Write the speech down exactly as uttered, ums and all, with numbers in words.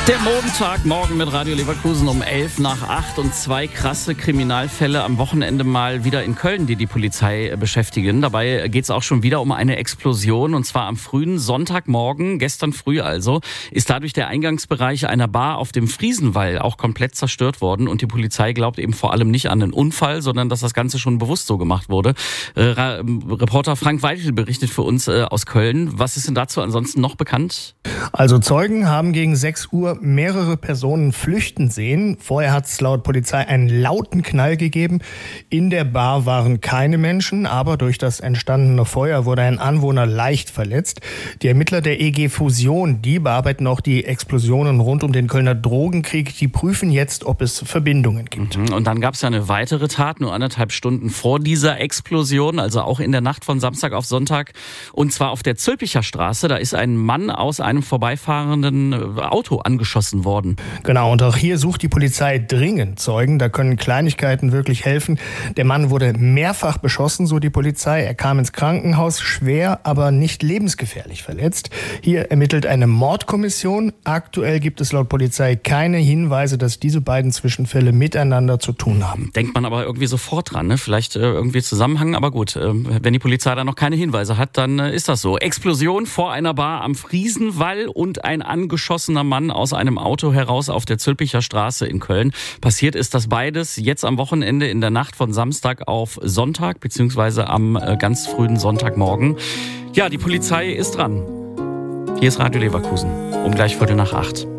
Der Montagmorgen mit Radio Leverkusen um elf nach acht und zwei krasse Kriminalfälle am Wochenende mal wieder in Köln, die die Polizei beschäftigen. Dabei geht es auch schon wieder um eine Explosion und zwar am frühen Sonntagmorgen, gestern früh also, ist dadurch der Eingangsbereich einer Bar auf dem Friesenwall auch komplett zerstört worden und die Polizei glaubt eben vor allem nicht an einen Unfall, sondern dass das Ganze schon bewusst so gemacht wurde. Äh, Reporter Frank Weichel berichtet für uns äh, aus Köln. Was ist denn dazu ansonsten noch bekannt? Also Zeugen haben gegen sechs Uhr mehrere Personen flüchten sehen. Vorher hat es laut Polizei einen lauten Knall gegeben. In der Bar waren keine Menschen, aber durch das entstandene Feuer wurde ein Anwohner leicht verletzt. Die Ermittler der E G Fusion, die bearbeiten auch die Explosionen rund um den Kölner Drogenkrieg. Die prüfen jetzt, ob es Verbindungen gibt. Und dann gab es ja eine weitere Tat, nur anderthalb Stunden vor dieser Explosion, also auch in der Nacht von Samstag auf Sonntag. Und zwar auf der Zülpicher Straße. Da ist ein Mann aus einem vorbeifahrenden Auto angeschossen worden. Genau, und auch hier sucht die Polizei dringend Zeugen. Da können Kleinigkeiten wirklich helfen. Der Mann wurde mehrfach beschossen, so die Polizei. Er kam ins Krankenhaus, schwer, aber nicht lebensgefährlich verletzt. Hier ermittelt eine Mordkommission. Aktuell gibt es laut Polizei keine Hinweise, dass diese beiden Zwischenfälle miteinander zu tun haben. Denkt man aber irgendwie sofort dran, ne? Vielleicht äh, irgendwie Zusammenhang, aber gut. Äh, wenn die Polizei da noch keine Hinweise hat, dann äh, ist das so. Explosion vor einer Bar am Friesenwall und ein angeschossener Mann aus einem Auto heraus auf der Zülpicher Straße in Köln. Passiert ist das beides jetzt am Wochenende in der Nacht von Samstag auf Sonntag, beziehungsweise am äh, ganz frühen Sonntagmorgen. Ja, die Polizei ist dran. Hier ist Radio Leverkusen um gleich Viertel nach acht.